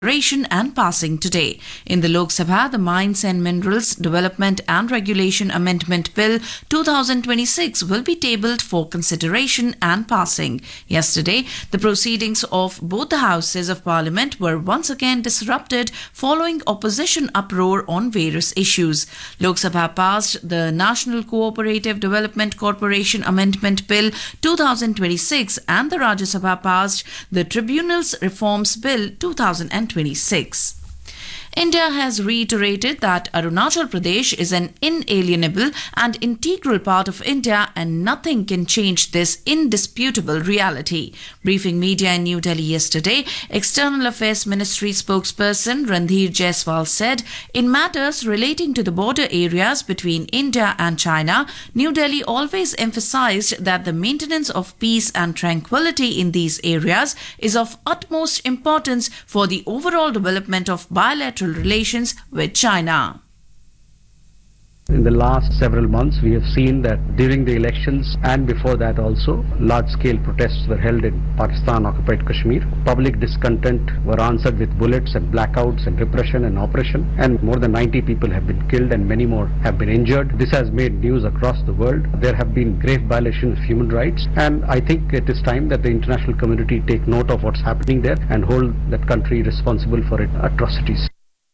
consideration and passing today. In the Lok Sabha, the Mines and Minerals Development and Regulation Amendment Bill 2026 will be tabled for consideration and passing. Yesterday, the proceedings of both the houses of Parliament were once again disrupted following opposition uproar on various issues. Lok Sabha passed the National Cooperative Development Corporation Amendment Bill 2026 and the Rajya Sabha passed the Tribunals Reforms Bill 2026. India has reiterated that Arunachal Pradesh is an inalienable and integral part of India and nothing can change this indisputable reality. Briefing media in New Delhi yesterday, External Affairs Ministry spokesperson Randhir Jaiswal said, in matters relating to the border areas between India and China, New Delhi always emphasized that the maintenance of peace and tranquility in these areas is of utmost importance for the overall development of bilateral relations with China. In the last several months, we have seen that during the elections and before that also, large-scale protests were held in Pakistan-occupied Kashmir. Public discontent were answered with bullets and blackouts and repression and oppression, and more than 90 people have been killed and many more have been injured. This has made news across the world. There have been grave violations of human rights, and I think it is time that the international community take note of what's happening there and hold that country responsible for its atrocities.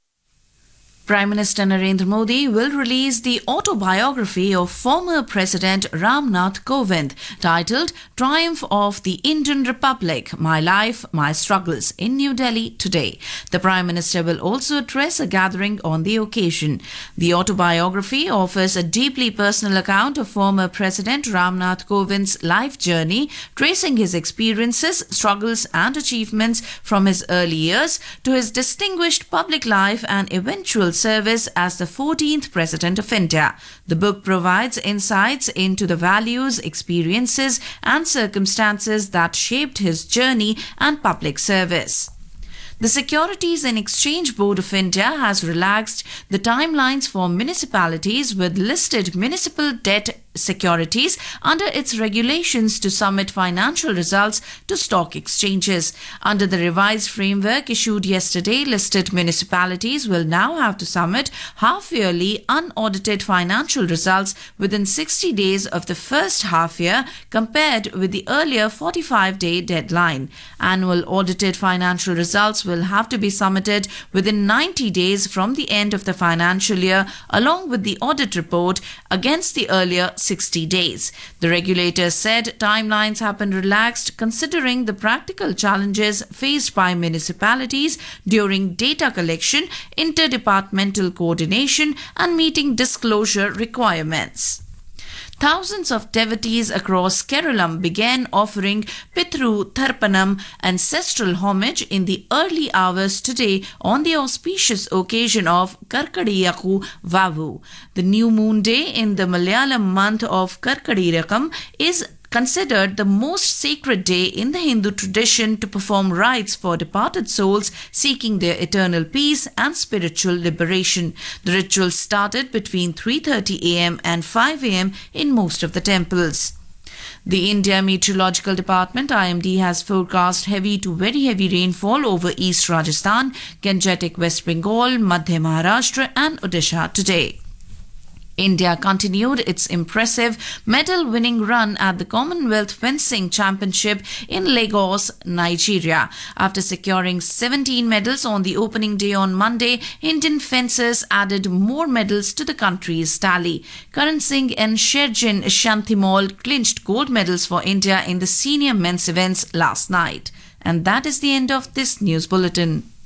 Prime Minister Narendra Modi will release the autobiography of former President Ram Nath Kovind titled Triumph of the Indian Republic, My Life, My Struggles in New Delhi today. The Prime Minister will also address a gathering on the occasion. The autobiography offers a deeply personal account of former President Ram Nath Kovind's life journey, tracing his experiences, struggles and achievements from his early years to his distinguished public life and eventual service as the 14th President of India. The book provides insights into the values, experiences, and circumstances that shaped his journey and public service. The Securities and Exchange Board of India has relaxed the timelines for municipalities with listed municipal debt securities under its regulations to submit financial results to stock exchanges. Under the revised framework issued yesterday, listed municipalities will now have to submit half-yearly unaudited financial results within 60 days of the first half-year compared with the earlier 45-day deadline. Annual audited financial results will have to be submitted within 90 days from the end of the financial year along with the audit report against the earlier 60 days. The regulator said timelines have been relaxed considering the practical challenges faced by municipalities during data collection, interdepartmental coordination, and meeting disclosure requirements. Thousands of devotees across Kerala began offering Pitru Tharpanam ancestral homage in the early hours today on the auspicious occasion of Karkadiyaku Vavu. The new moon day in the Malayalam month of Karkadirakam is considered the most sacred day in the Hindu tradition to perform rites for departed souls seeking their eternal peace and spiritual liberation. The ritual started between 3:30 a.m. and 5 a.m. in most of the temples. The India Meteorological Department IMD has forecast heavy to very heavy rainfall over East Rajasthan, Gangetic West Bengal, Madhya Maharashtra and Odisha today. India continued its impressive medal-winning run at the Commonwealth Fencing Championship in Lagos, Nigeria. After securing 17 medals on the opening day on Monday, Indian fencers added more medals to the country's tally. Karan Singh and Sherjin Shantimol clinched gold medals for India in the senior men's events last night. And that is the end of this news bulletin.